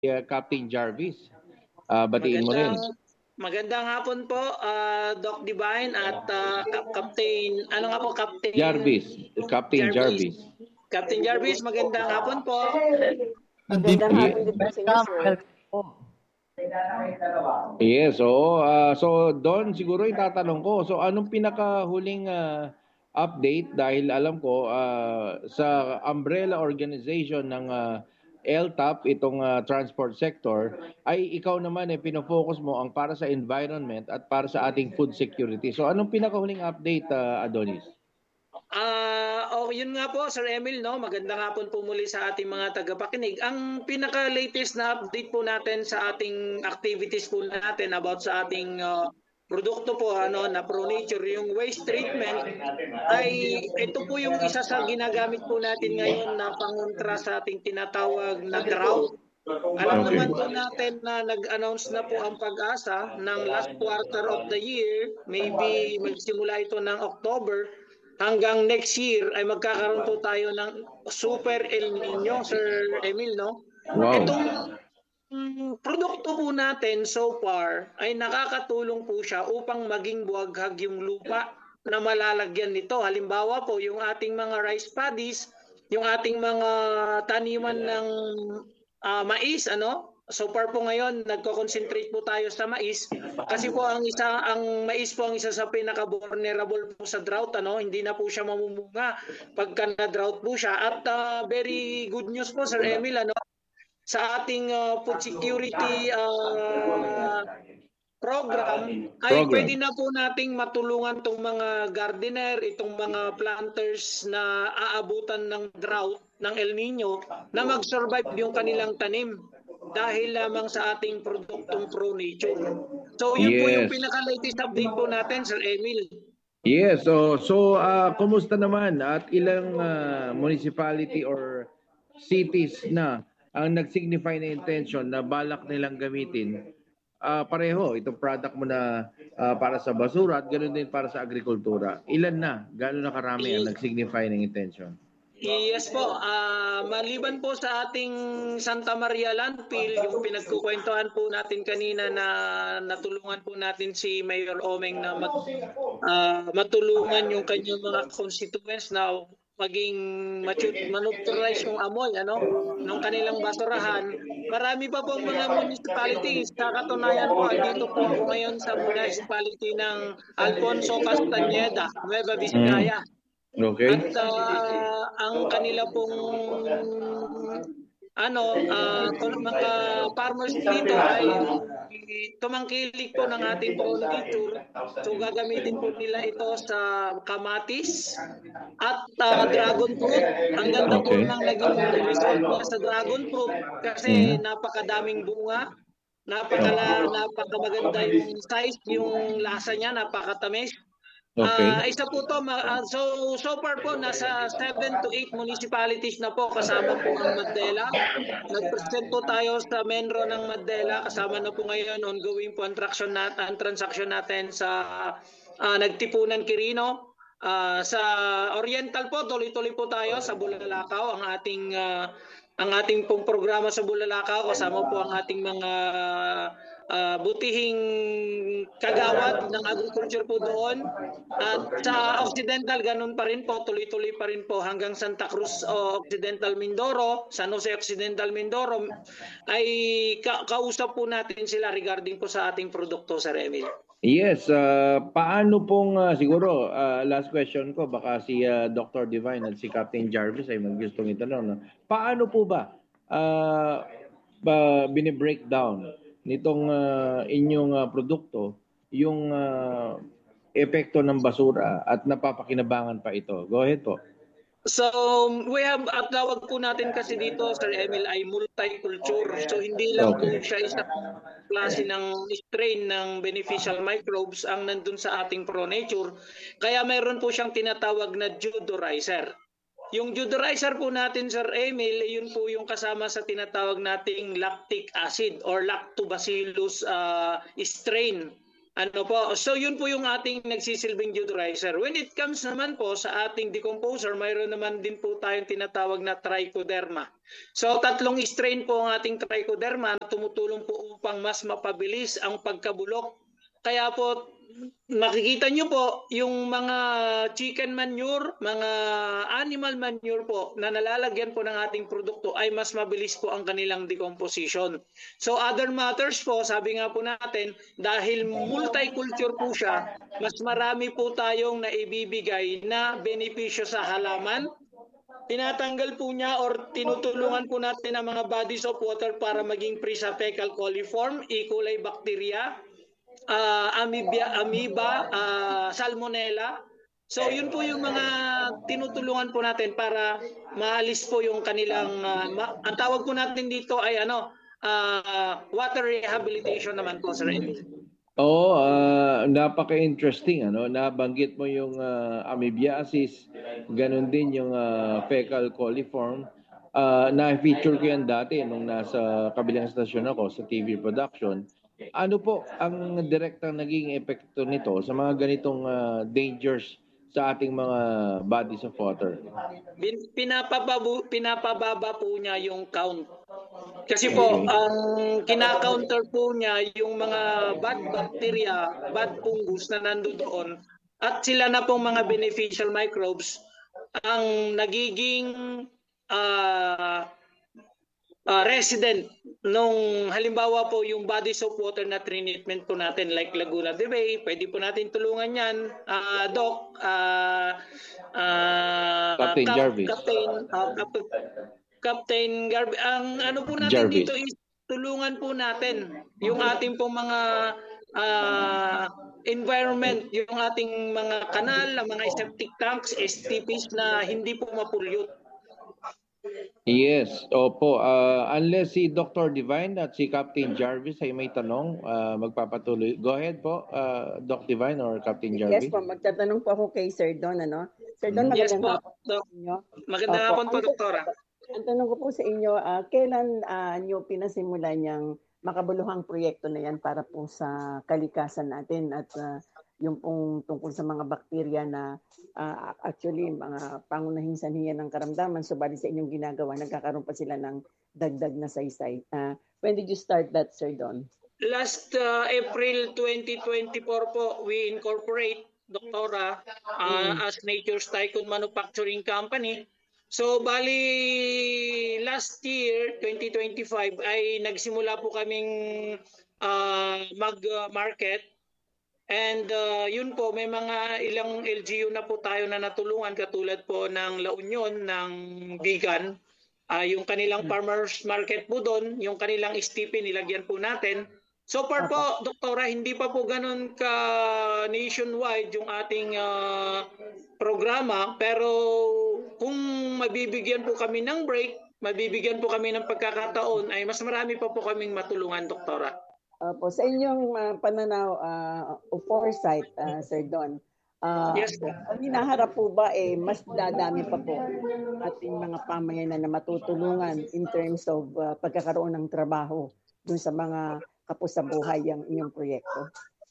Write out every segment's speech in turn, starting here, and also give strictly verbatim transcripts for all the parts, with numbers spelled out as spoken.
uh, Captain Jarvis. Uh, batiin mo rin. Magandang hapon po, uh, Doc Divine at uh, Captain, ano nga po, Captain Jarvis. Captain Jarvis. Jarvis. Captain Jarvis, magandang hapon po. Magandang hapon din po sa inyo, sir. Yes, so, uh, so Don, siguro itatanong ko, so anong pinakahuling uh, update dahil alam ko uh, sa umbrella organization ng uh, L T A P, itong uh, transport sector, ay ikaw naman eh, pinofocus mo ang para sa environment at para sa ating food security. So anong pinakahuling update, uh, Adonis? Ah, uh, oh, yun nga po Sir Emil, no. Magandang hapon po muli sa ating mga tagapakinig. Ang pinaka-latest na update po natin sa ating activities po natin about sa ating uh, produkto po ano na ProNature, yung waste treatment, ay ito po yung isa sa ginagamit po natin ngayon na pangontra sa ating tinatawag na drought. Alam okay. naman po natin na nag-announce na po ang Pag-asa ng last quarter of the year, maybe magsimula ito ng October hanggang next year ay magkakaroon po tayo ng super El Nino, Sir Emil, no? Wow. Itong mm, produkto po natin so far ay nakakatulong po siya upang maging buwaghag yung lupa na malalagyan nito. Halimbawa po, yung ating mga rice paddies, yung ating mga taniman ng uh, mais, ano? So far po ngayon, nagko-concentrate po tayo sa mais kasi po ang isa ang mais po ang isa sa pinaka-vulnerable po sa drought, ano, hindi na po siya mamumunga pagka na-drought po siya. At uh, very good news po Sir Emil, ano, sa ating uh, food security uh, program ay program. Pwede na po nating matulungan tong mga gardener, itong mga planters na aabutan ng drought ng El Nino na mag-survive yung kanilang tanim dahil lamang sa ating produktong ProNature. So yun yes. po yung pinaka-latest update po natin, Sir Emil. Yes, so so uh, kumusta naman at ilang uh, municipality or cities na ang nag-signify na intention na balak nilang gamitin uh, pareho itong product mo na uh, para sa basura at ganoon din para sa agrikultura. Ilan na? Gaano na karami ang nag-signify ng intention? Yes po, uh, maliban po sa ating Santa Maria Landfill, yung pinagkukwentuhan po natin kanina na natulungan po natin si Mayor Omeng na mag, uh, matulungan yung kanyang mga constituents na maging maneutralize yung amoy ano ng kanilang basurahan. Marami pa po mga municipalities. Sa katunayan po, dito po ako ngayon sa municipality ng Alfonso Castañeda, Nueva Vizcaya. Mm. Okay. At uh, ang kanila pong ano uh, mga farmers dito ay tumangkilik po ng ating ProNature. So gagamitin po nila ito sa kamatis at uh, dragon fruit. Ang ganda okay. po ng naging result niya sa dragon fruit kasi mm-hmm. napakadaming bunga, napakala, napakamaganda yung size, yung lasa niya, napakatamis. Okay. Uh, isa po to, uh, so so far po nasa seven to eight municipalities na po kasama po ang Mandela. Nag-present po tayo sa Menro ng Mandela, kasama na po ngayon ongoing po ang transaction natin, ang transaction natin sa uh, Nagtipunan Quirino. Uh, sa Oriental po tuloy-tuloy po tayo sa Bulalakaw, ang ating uh, ang ating pong programa sa Bulalakaw, kasama po ang ating mga uh, butihing kagawad ng agriculture po doon. At sa Occidental, ganun pa rin po, tuloy-tuloy pa rin po hanggang Santa Cruz o Occidental Mindoro, San Jose Occidental Mindoro, ay ka kausap po natin sila regarding po sa ating produkto, Sir Emil. Yes, uh, paano pong, uh, siguro, uh, last question ko, baka si uh, Doctor Divine at si Captain Jarvis ay magustong itanong. No? Paano po ba, uh, ba bine-breakdown nitong uh, inyong uh, produkto yung uh, epekto ng basura at napapakinabangan pa ito? Go ahead po. So, we have, at tawag po natin kasi dito, Sir Emil, ay multiculture. So, hindi lang okay. po siya isang klase ng strain ng beneficial microbes ang nandun sa ating ProNature. Kaya mayroon po siyang tinatawag na deodorizer. Yung deodorizer po natin, Sir Emil, yun po yung kasama sa tinatawag nating lactic acid or lactobacillus uh, strain Ano po, so yun po yung ating nagsisilbing deodorizer. When it comes naman po sa ating decomposer, mayroon naman din po tayong tinatawag na trichoderma. So tatlong strain po ang ating trichoderma na tumutulong po upang mas mapabilis ang pagkabulok. Kaya po makikita nyo po yung mga chicken manure, mga animal manure po na nalalagyan po ng ating produkto ay mas mabilis po ang kanilang decomposition. So other matters po, sabi nga po natin, dahil multiculture po siya, mas marami po tayong naibibigay na benepisyo sa halaman. Tinatanggal po niya or tinutulungan po natin ang mga bodies of water para maging free sa fecal coliform, E. coli bacteria, Uh, amoeba, amoeba uh, salmonella. So yun po yung mga tinutulungan po natin para maalis po yung kanilang uh, ma- ang tawag po natin dito ay ano uh, water rehabilitation naman po, Sir Emil. Oo, uh, napaka-interesting ano, nabanggit mo yung uh, amoebiasis, ganun din yung uh, fecal coliform. Uh, na-feature ko yan dati nung nasa kabilang stasyon ako sa T V production. Ano po ang direktang naging epekto nito sa mga ganitong uh, dangers sa ating mga bodies of water? Pinapababa, pinapababa po niya yung count. Kasi po, ang kina-counter po niya yung mga bad bacteria, bad fungus na nandoon at sila na pong mga beneficial microbes ang nagiging uh, uh, resident nung halimbawa po yung bodies of water na treatment po natin like Laguna de Bay, pwede po natin tulungan yan, uh, Doc, uh, uh, Captain Cap, Jarvis. Captain, uh, Cap, Captain Garvey. Ang ano po natin Jarvis. dito is tulungan po natin yung ating pong mga uh, environment, yung ating mga kanal, mga septic tanks, S T Ps na hindi po mapulyot. Yes, opo. Uh, unless si Doctor Divine at si Captain Jarvis ay may tanong, uh, magpapatuloy. Go ahead po, uh, Doc Divine or Captain Jarvis. Yes po, magtatanong po ako kay Sir Don, ano? Sir Don, magandang yes, po, hapon po sa inyo. Magandang hapon po, Doktora. Ang tanong ko po sa inyo, uh, kailan uh, nyo pinasimulan yung makabuluhang proyekto na yan para po sa kalikasan natin at uh, yung pong tungkol sa mga bakterya na uh, actually mga pangunahing sanhi ng karamdaman, subalit sa inyong ginagawa, nagkakaroon pa sila ng dagdag na saysay. Uh, when did you start that, Sir Don? Last uh, April twenty twenty-four po, we incorporate, Doktora, uh, mm. as Nature's Tycoon Manufacturing Company. So bali last year twenty twenty-five ay nagsimula po kaming uh, mag-market and uh, yun po may mga ilang L G U na po tayo na natulungan katulad po ng La Union ng Bigan, uh, yung kanilang farmers market po doon, yung kanilang S T P nilagyan po natin. So far po, Doktora, hindi pa po ganun ka nationwide yung ating uh, programa, pero kung mabibigyan po kami ng break, mabibigyan po kami ng pagkakataon, ay mas marami pa po kaming matulungan, Doktora. Uh, po, sa inyong uh, pananaw uh, o foresight, uh, Sir Don, uh, yes, po. Ang hinaharap po ba, eh, mas dadami pa po ating mga pamayanan na matutulungan in terms of uh, pagkakaroon ng trabaho dun sa mga kapos sa buhay ang inyong proyekto?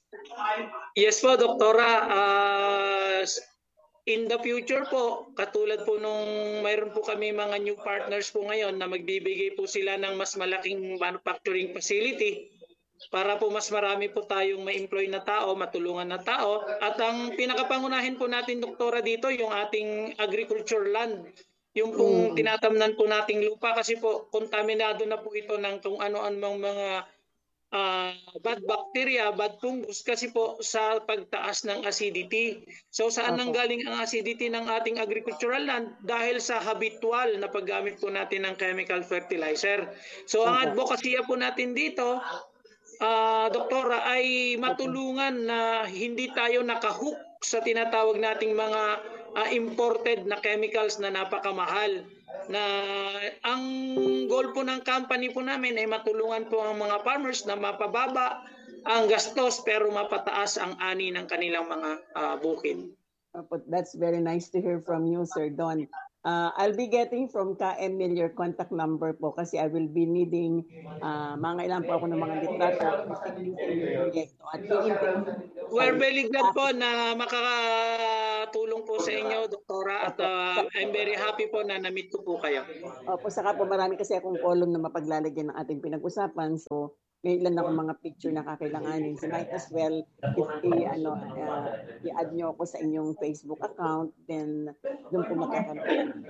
Yes po, Doktora. Uh, in the future po, katulad po nung mayroon po kami mga new partners po ngayon na magbibigay po sila ng mas malaking manufacturing facility para po mas marami po tayong ma-employ na tao, matulungan na tao. At ang pinakapangunahin po natin, Doktora, dito yung ating agriculture land. Yung pong mm. tinatamnan po nating lupa kasi po kontaminado na po ito ng kung ano-anong mga Uh, bad bacteria, bad fungus kasi po sa pagtaas ng acidity. So saan okay. nanggaling ang acidity ng ating agricultural land? Dahil sa habitual na paggamit po natin ng chemical fertilizer. So okay. ang advocacy po natin dito, uh, Doktora, ay matulungan na hindi tayo nakahook sa tinatawag nating mga uh, imported na chemicals na napakamahal. Na ang goal po ng company po namin ay matulungan po ang mga farmers na mapababa ang gastos pero mapataas ang ani ng kanilang mga uh, bukid. That's very nice to hear from you, Sir Don. Uh, I'll be getting from Ka Emil your contact number po kasi I will be needing uh, mga ilan po ako ng mga litrato specifically sa inyong proyekto. At we're very glad po na makakatulong po sa inyo, Doktora, at uh, I'm very happy po na na-meet ko po kayo. Opo, saka po marami kasi akong column na mapaglalagyan ng ating pinag-usapan. So, may ilan ako mga picture na kakailanganin. So, might as well, if i, ano, uh, i-add nyo ako sa inyong Facebook account, then doon po makakaroon.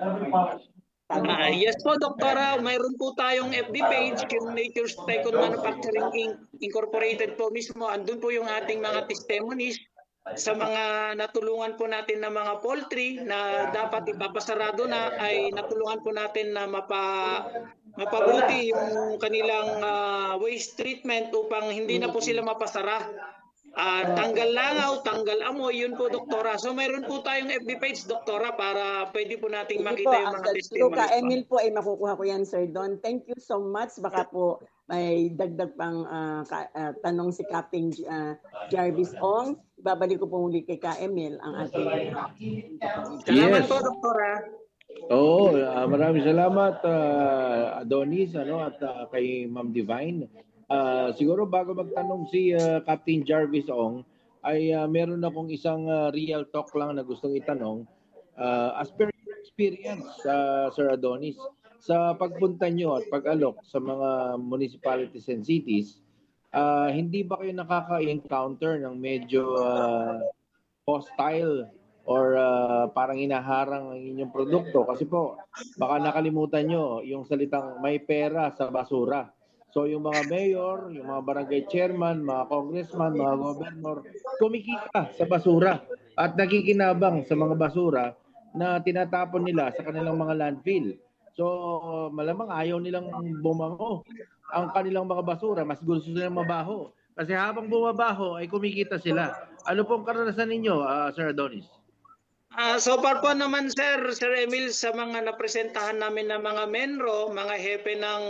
Uh, yes po, Doktora. Mayroon po tayong F B page, yung Nature's Tycoon Manufacturing Incorporated. Incorporated po mismo. Andun po yung ating mga testimonies sa mga natulungan po natin na mga poultry na dapat ipapasarado na, ay natulungan po natin na mapa mapabuti yung kanilang uh, waste treatment upang hindi na po sila mapasara. Uh, tanggal langaw, tanggal amoy, yun po, Doktora. So mayroon po tayong F B page, Doktora, para pwede po nating makita po, yung mga testimonies. Ka Emil po ay makukuha ko yan, Sir Don. Thank you so much. Baka po may dagdag pang uh, ka, uh, tanong si Captain uh, Jarvis Ong. Babalik ko po muli kay Ka Emil ang ating uh, salamat po, Doktora. Oo, uh, maraming salamat uh, Adonis ano at uh, kay Ma'am Divine. Uh, siguro bago magtanong si uh, Captain Jarvis Ong ay uh, meron akong isang uh, real talk lang na gustong itanong uh, as per your experience uh, Sir Adonis sa pagpunta nyo at pag-alok sa mga municipalities and cities, uh, hindi ba kayo nakaka-encounter ng medyo uh, hostile or uh, parang inaharang ang inyong produkto? Kasi po, baka nakalimutan nyo yung salitang may pera sa basura. So yung mga mayor, yung mga barangay chairman, mga congressman, mga governor, kumikita sa basura at nakikinabang sa mga basura na tinatapon nila sa kanilang mga landfill. So malamang ayaw nilang bumango ang kanilang mga basura, mas gusto nilang mabaho. Kasi habang bumabaho ay kumikita sila. Ano pong karanasan ninyo, uh, Sir Adonis? Uh, so far po naman, Sir, Sir Emil, sa mga napresentahan namin na mga menro, mga hepe ng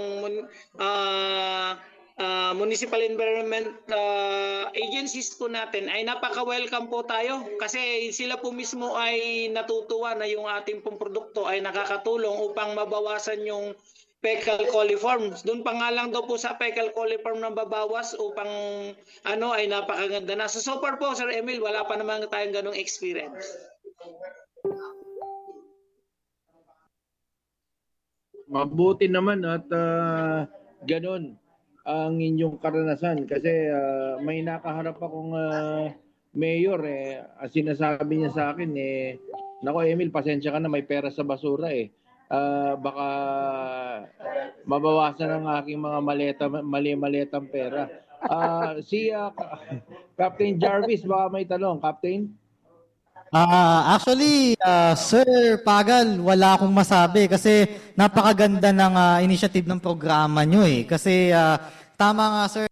uh, uh, municipal environment uh, agencies po natin, ay napaka-welcome po tayo. Kasi sila po mismo ay natutuwa na yung ating pong produkto ay nakakatulong upang mabawasan yung fecal coliforms. Doon pa nga lang daw po sa fecal coliform na babawas upang ano ay napakaganda na. So, so far po, Sir Emil, wala pa naman tayong ganong experience. Mabuti naman at uh, ganun ang inyong karanasan kasi uh, may nakaharap akong uh, mayor eh, sinasabi niya sa akin eh, nako Emil, pasensya ka na, may pera sa basura eh. Uh, baka mabawasan ang aking mga maleta, mali-maletang pera. Uh, si uh, Captain Jarvis, baka may tanong, Captain? Uh, actually, uh, Sir Pagal, wala akong masabi kasi napakaganda ng uh, initiative ng programa nyo eh. Kasi uh, tama nga, Sir.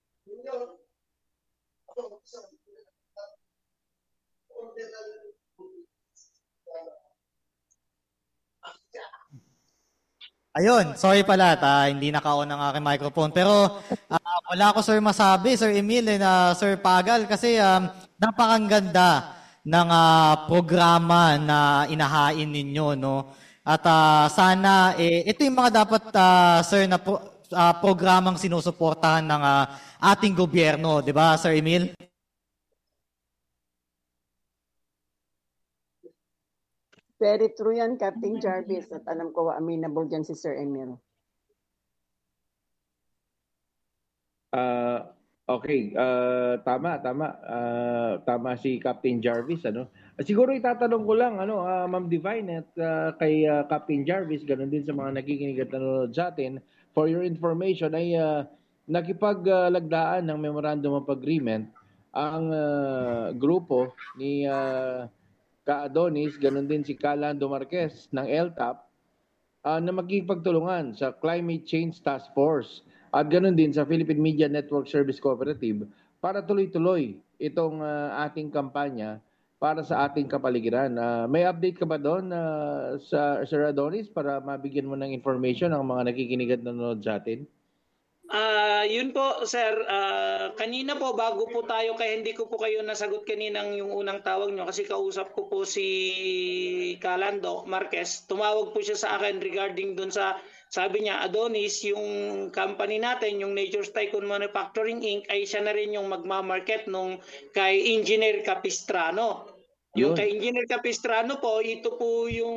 Ayun, sorry pala, ta, hindi naka-on ang aking microphone. Pero uh, wala ako, Sir, masabi, Sir Emil and uh, Sir Pagal, kasi um, napakaganda ng uh, programa na inahain ninyo, no? At uh, sana eh, ito yung mga dapat uh, sir na pro, uh, programang sinusuportahan ng uh, ating gobyerno, 'di ba, Sir Emil? Very true yan, Captain Jarvis, at alam ko amenable dyan si Sir Emil. Uh, Okay, uh, tama, tama. Uh, tama si Captain Jarvis, ano. Siguro itatanong ko lang, ano, uh, Ma'am Divine at uh, kay uh, Captain Jarvis, ganun din sa mga nakikinig at nanonood sa atin. For your information, ay uh, nakipaglagdaan ng Memorandum of Agreement ang uh, grupo ni uh, Ka Adonis, ganun din si Calando Marquez ng L T A P uh, na magkipagtulungan sa Climate Change Task Force. At ganoon din sa Philippine Media Network Service Cooperative para tuloy-tuloy itong uh, ating kampanya para sa ating kapaligiran. Uh, may update ka ba doon uh, sa Sir Adonis para mabigyan mo ng information ang mga nakikinig at nanonood sa atin? Uh, Ah, yun po sir, ah, kanina po bago po tayo, kaya hindi ko po kayo nasagot kaninang yung unang tawag nyo kasi kausap ko po si Calando Marquez. Tumawag po siya sa akin regarding dun sa, sabi niya, Adonis, yung company natin, yung Nature's Tycoon Manufacturing Incorporated ay siya na rin yung magmamarket nung kay Engineer Capistrano. Yung Yun. kay Engineer Capistrano po, ito po yung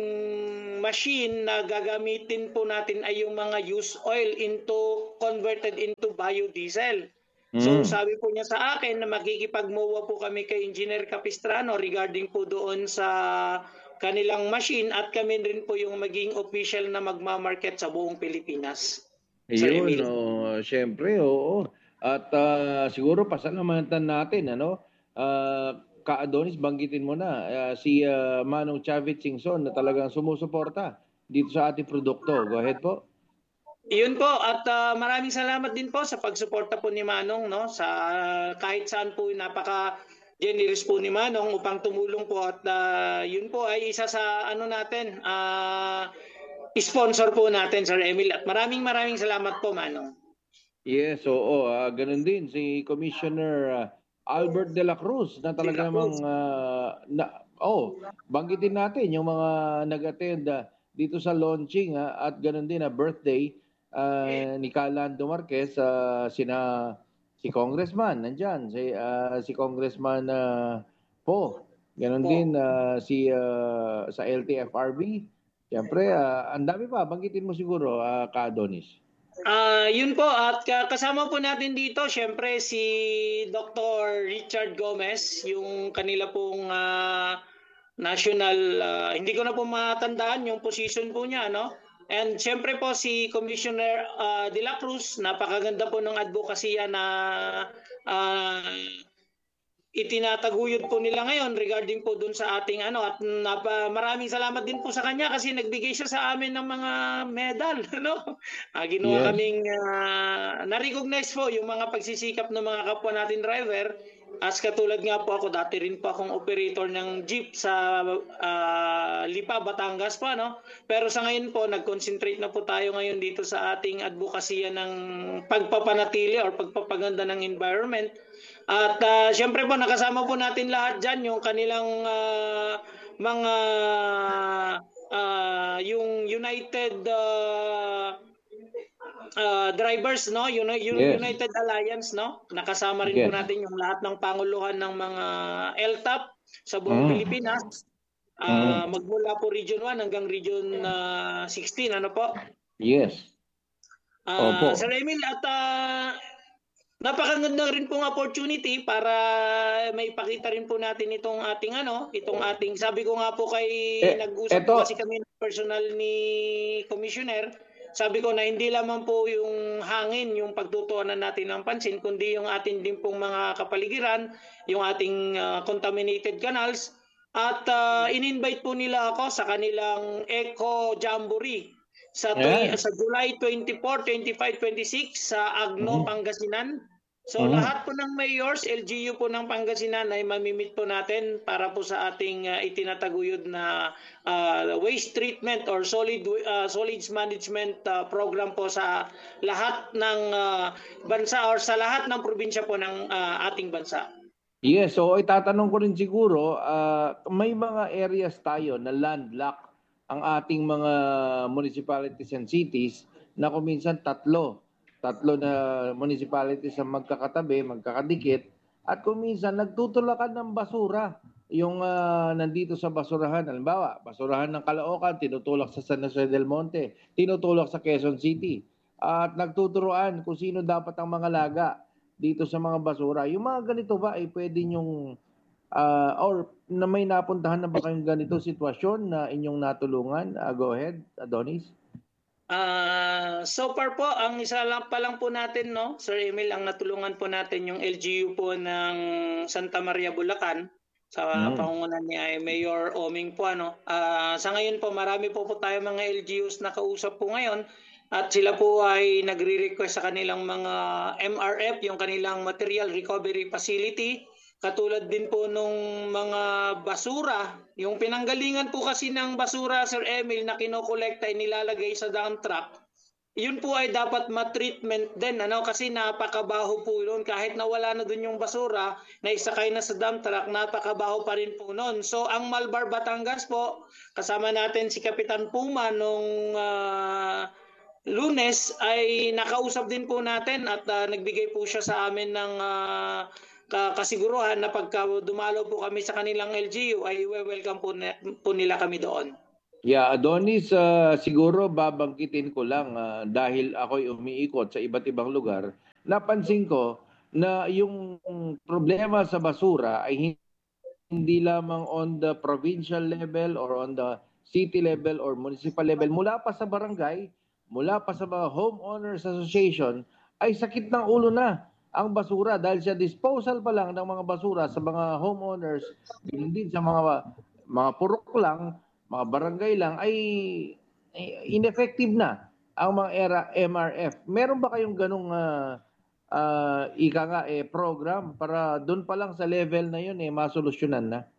machine na gagamitin po natin ay yung mga used oil into converted into biodiesel. So Mm. sabi po niya sa akin na makikipag-M O A po kami kay Engineer Capistrano regarding po doon sa kanilang machine at kami rin po yung maging official na magmamarket sa buong Pilipinas. Sir Ayun, Emil. oh, syempre, oo. At ah, siguro pasalamatan natin, ano, ah, Ka-Adonis, banggitin mo na, ah, si ah, Manong Chavit Singson na talagang sumusuporta dito sa ating produkto. Go ahead po. Iyon po at ah, maraming salamat din po sa pagsuporta po ni Manong no sa kahit saan po, napaka generous po ni Manong upang tumulong po at ah, yun po ay isa sa ano natin ah, sponsor po natin Sir Emil at maraming maraming salamat po Manong. Yes, oo. ah, ganun din si Commissioner ah, Albert de la Cruz na talaga De la Cruz. namang ah, na, oh, banggitin natin yung mga nag-attend ah, dito sa launching ah, at ganun din na birthday ah, ni Calando Marquez, ah, sina si Congressman nandyan, si ah, si Congressman ah, Po. Ganun Po. din ah, si ah, sa L T F R B. Siyempre, ah, ang dami pa banggitin mo siguro, ah, Ka-Adonis. Ah, yun po at ka- kasama po natin dito syempre si Doctor Richard Gomez, yung kanila pong ah, national ah, hindi ko na po matandaan yung position po niya no. And syempre po si Commissioner ah, De La Cruz, napakaganda po ng advokasya na ah, itinataguyod po nila ngayon regarding po dun sa ating ano at napa, maraming salamat din po sa kanya kasi nagbigay siya sa amin ng mga medal no. Ah, ginawa Yes. kaming ah, na-recognize po yung mga pagsisikap ng mga kapwa natin driver. As katulad nga po ako, dati rin po akong operator ng jeep sa ah, Lipa, Batangas pa no. Pero sa ngayon po nag-concentrate na po tayo ngayon dito sa ating advokasya ng pagpapanatili or pagpapaganda ng environment. At ah, syempre po nakasama po natin lahat dyan yung kanilang ah, mga ah, yung United ah, ah, drivers no, yung, yung Yes. United Alliance no. Nakasama rin po Yes. natin yung lahat ng panguluhan ng mga L T A P sa buong Mm. Pilipinas. Ah, magmula po Region one hanggang Region ah, sixteen ano po. Yes. Ah, Opo. Sir Emil at ah, napakaganda rin pong opportunity para may ipakita rin po natin itong ating ano, itong ating sabi ko nga po kay Eh, nag-usap eto. po kasi kami ng personal ni Commissioner. Sabi ko na hindi lamang po yung hangin yung pagtutuunan natin ng pansin kundi yung atin din pong mga kapaligiran, yung ating ah, contaminated canals at ah, in-invite po nila ako sa kanilang Eco Jamboree sa twi- Yeah. sa July twenty-four, twenty-five, twenty-six sa Agno, Mhm. Pangasinan. So Mhm. lahat po ng mayors, L G U po ng Pangasinan ay mamimit po natin para po sa ating ah, itinataguyod na ah, waste treatment or solid ah, solids management ah, program po sa lahat ng ah, bansa or sa lahat ng probinsya po ng ah, ating bansa. Yes, so itatanong ko rin siguro, ah, may mga areas tayo na landlocked ang ating mga municipalities and cities na kung minsan tatlo. Tatlo na municipalities ang magkakatabi, magkakadikit, at kung minsan nagtutulakan ng basura. Yung ah, nandito sa basurahan, halimbawa, basurahan ng Caloocan, tinutulak sa San Jose del Monte, tinutulak sa Quezon City. At nagtuturoan kung sino dapat ang mga laga dito sa mga basura. Yung mga ganito ba ay pwede nyong ah, or na may napuntahan na ba kayong ganito sitwasyon na inyong natulungan? Ah, go ahead, Adonis. Ah, so far po, ang isa lang pa lang po natin, no, Sir Emil, ang natulungan po natin yung L G U po ng Santa Maria, Bulacan sa Mm. pangungunan ni ay Mayor Oming po, ano. Ah, sa ngayon po, marami po po tayo mga L G Us na kausap po ngayon at sila po ay nagre-request sa kanilang mga M R F, yung kanilang Material Recovery Facility. Katulad din po nung mga basura, yung pinanggalingan po kasi ng basura, Sir Emil, na kinokolekta ay nilalagay sa dump truck. yun po ay dapat ma-treatment din, ano, kasi napakabaho po yun. Kahit nawala na dun yung basura, naisakay na sa dump truck, napakabaho pa rin po nun. So ang Malbar Batangas po, kasama natin si Kapitan Puma nung uh, Lunes, ay nakausap din po natin at uh, nagbigay po siya sa amin ng uh, kasiguruhan na pagka dumalo po kami sa kanilang L G U ay welcome po, po nila kami doon. Yeah, Adonis, uh, siguro babangkitin ko lang uh, dahil ako'y umiikot sa iba't ibang lugar, napansin ko na yung problema sa basura ay hindi lamang on the provincial level or on the city level or municipal level, mula pa sa barangay, mula pa sa mga homeowners association, ay sakit ng ulo na ang basura dahil sa disposal pa lang ng mga basura sa mga homeowners, hindi sa mga mga purok lang, mga barangay lang, ay ineffective na ang mga era M R F. Meron ba kayong ganong uh, uh, ika nga eh, program para doon pa lang sa level na yun eh masolusyonan na?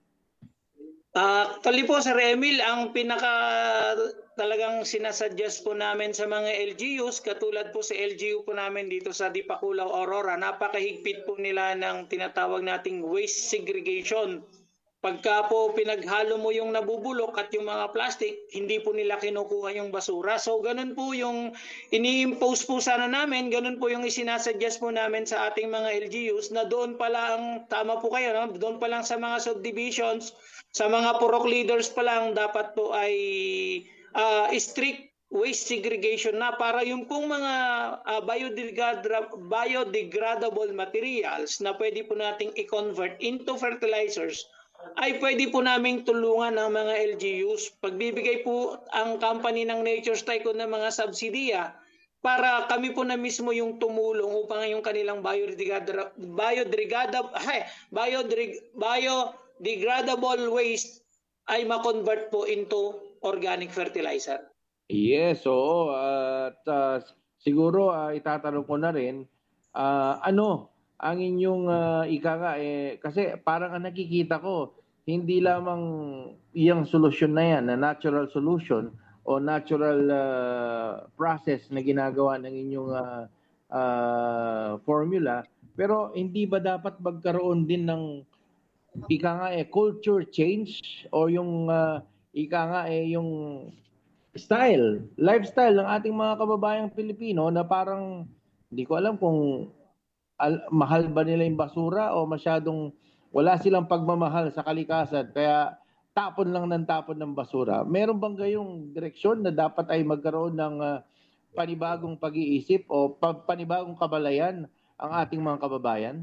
Actually uh, po, Sir Emil, ang pinaka talagang sinasuggest po namin sa mga L G Us, katulad po sa L G U po namin dito sa Dipakulaw, Aurora, napakahigpit po nila ng tinatawag nating waste segregation. Pagka po pinaghalo mo yung nabubulok at yung mga plastic, hindi po nila kinukuha yung basura. So ganun po yung ini-impose po sana namin, ganun po yung isinasuggest po namin sa ating mga L G Us na doon pala ang, tama po kayo, no? Doon pa lang sa mga subdivisions, sa mga purok leaders pa lang dapat po ay uh, strict waste segregation na para yung pong mga uh, biodegradable, biodegradable materials na pwede po nating i-convert into fertilizers ay pwede po naming tulungan ng mga L G Us. Pagbibigay po ang company ng Nature's Tycoon ng mga subsidiya para kami po na mismo yung tumulong upang yung kanilang biodegradable, biodegradable, ay, biodegradable waste ay ma-convert po into organic fertilizer. Yes, oo. At uh, siguro uh, itatanong ko na rin, uh, ano ang inyong uh, ika nga eh, kasi parang ang nakikita ko, hindi lamang iyang solusyon na yan, na natural solution o natural uh, process na ginagawa ng inyong uh, uh, formula, pero hindi ba dapat magkaroon din ng ika nga eh, culture change o yung uh, ika nga eh, yung style, lifestyle ng ating mga kababayang Pilipino na parang hindi ko alam kung Al- mahal ba nila yung basura o masyadong wala silang pagmamahal sa kalikasan kaya tapon lang ng tapon ng basura. Meron bang gayong direksyon na dapat ay magkaroon ng uh, panibagong pag-iisip o pa- panibagong kabalayan ang ating mga kababayan?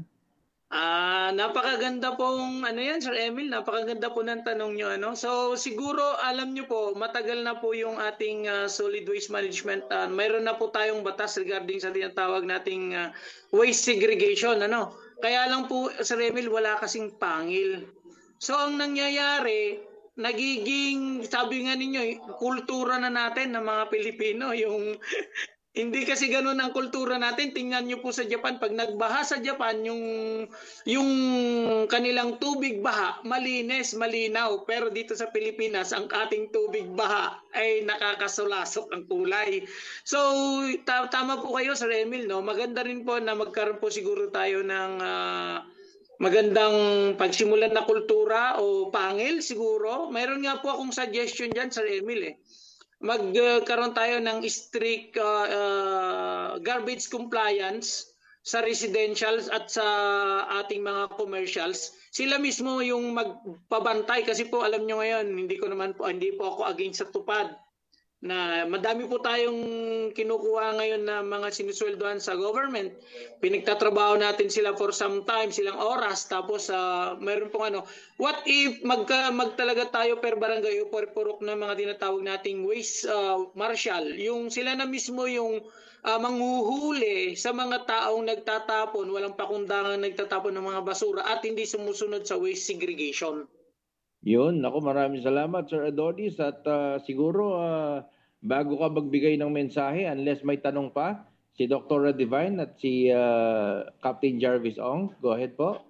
Ah, napakaganda pong ano yan, Sir Emil, napakaganda po ng tanong nyo, ano. So siguro alam nyo po, matagal na po yung ating uh, solid waste management. Uh, mayroon na po tayong batas regarding sa tinatawag nating uh, waste segregation, ano. Kaya lang po, Sir Emil, wala kasing pangil. So ang nangyayari, nagiging, sabi nga ninyo, kultura na natin ng mga Pilipino, yung hindi kasi ganoon ang kultura natin. Tingnan niyo po sa Japan, pag nagbaha sa Japan, yung yung kanilang tubig baha, malinis, malinaw. Pero dito sa Pilipinas, ang ating tubig baha ay nakakasulasok ang kulay. So, ta- tama po kayo, Sir Emil, no? Maganda rin po na magkaroon po siguro tayo ng uh, magandang pagsimulan na kultura o pangil siguro. Mayroon nga po akong suggestion diyan, Sir Emil, eh. Magkaroon tayo ng strict uh, uh, garbage compliance sa residentials at sa ating mga commercials. Sila mismo yung magpabantay kasi po alam nyo ngayon, hindi ko naman po, hindi po ako against sa tupad na madami po tayong kinukuha ngayon na mga sinusweldohan sa government. Pinagtatrabaho natin sila for some time, silang oras, tapos uh, mayroon pong ano, what if magka, magtalaga tayo per barangay o per purok na mga tinatawag nating waste uh, marshal, yung sila na mismo yung uh, manghuhuli sa mga taong nagtatapon, walang pakundangan nagtatapon ng mga basura at hindi sumusunod sa waste segregation. Yun, ako maraming salamat Sir Adonis at uh, siguro uh, bago ka magbigay ng mensahe, unless may tanong pa, si Doctor Divine at si uh, Captain Jarvis Ong, go ahead po.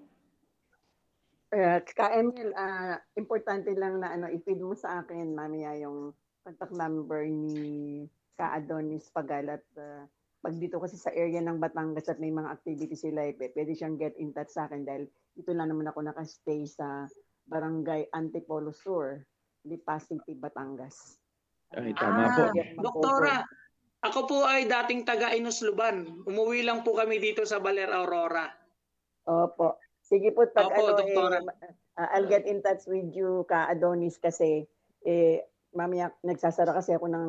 Uh, Ka-Emil, uh, importante lang na ano, i-feed mo sa akin mamaya yung contact number ni Ka Adonis Pagal at uh, pag dito kasi sa area ng Batangas at may mga activity sila, eh, pwede siyang get in touch sa akin dahil dito lang naman ako nakastay sa Barangay Antipolo Sur, Lipa City, Batangas. Ay, tama po. Ah, Doktora, ako po ay dating taga Inusluban. Umuwi lang po kami dito sa Baler Aurora. Opo. Sige po, pag Opo, ano, Doktora. eh, uh, I'll get in touch with you, Ka Adonis, kasi eh, mamaya nagsasara kasi ako ng